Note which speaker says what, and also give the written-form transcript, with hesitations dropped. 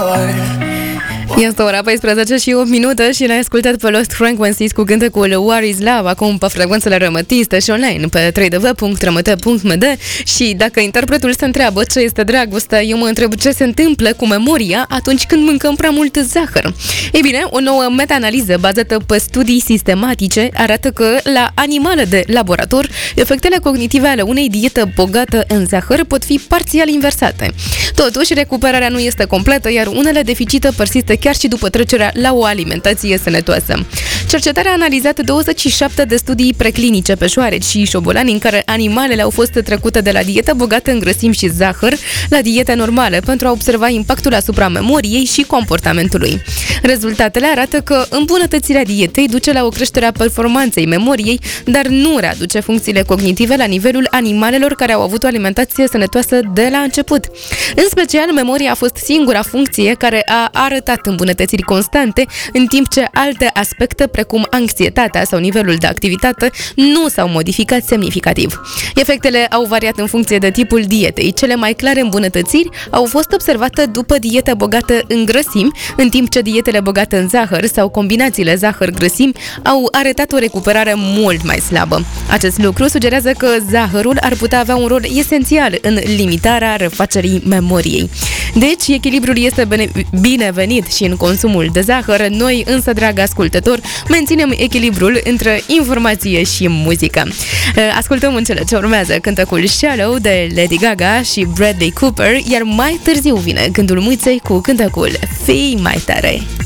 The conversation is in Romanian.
Speaker 1: Este ora 14 și 8 minute și l-ai ascultat pe Lost Frequencies cu cântecul What is Love, acum pe frecvențele Rămătiste și online pe www.rămăte.md. Și dacă interpretul se întreabă ce este dragostea, eu mă întreb ce se întâmplă cu memoria atunci când mâncăm prea mult zahăr. Ei bine, o nouă meta-analiză bazată pe studii sistematice arată că la animale de laborator, efectele cognitive ale unei diete bogate în zahăr pot fi parțial inversate. Totuși, recuperarea nu este completă, iar unele deficite persistă chiar și după trecerea la o alimentație sănătoasă. Cercetarea a analizat 27 de studii preclinice pe șoareci și șobolani în care animalele au fost trecute de la diete bogate în grăsimi și zahăr la diete normale pentru a observa impactul asupra memoriei și comportamentului. Rezultatele arată că îmbunătățirea dietei duce la o creștere a performanței memoriei, dar nu readuce funcțiile cognitive la nivelul animalelor care au avut o alimentație sănătoasă de la început. În special, memoria a fost singura funcție care a arătat îmbunătățiri constante, în timp ce alte aspecte, precum anxietatea sau nivelul de activitate, nu s-au modificat semnificativ. Efectele au variat în funcție de tipul dietei. Cele mai clare îmbunătățiri au fost observate după diete bogate în grăsimi, în timp ce dietele bogate în zahăr sau combinațiile zahăr-grăsimi au arătat o recuperare mult mai slabă. Acest lucru sugerează că zahărul ar putea avea un rol esențial în limitarea refacerii memoriei. Deci, echilibrul este binevenit și în consumul de zahăr. Noi, însă, drag ascultător, menținem echilibrul între informație și muzică. Ascultăm în cele ce urmează cântecul Shallow de Lady Gaga și Bradley Cooper, iar mai târziu vine gândul muiței cu cântecul Fii mai tare.